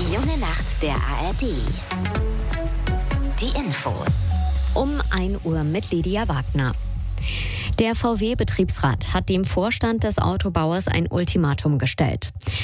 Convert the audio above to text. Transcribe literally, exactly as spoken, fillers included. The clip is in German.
Die junge Nacht der A R D. Die Infos. Um ein Uhr mit Lydia Wagner. Der V W-Betriebsrat hat dem Vorstand des Autobauers ein Ultimatum gestellt.